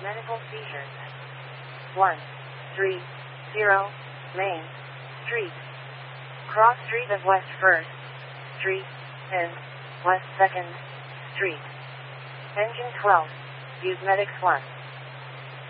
medical seizures. 130 Main Street. Cross Street of West 1st Street and West 2nd Street. Engine 12. Use Medics 1.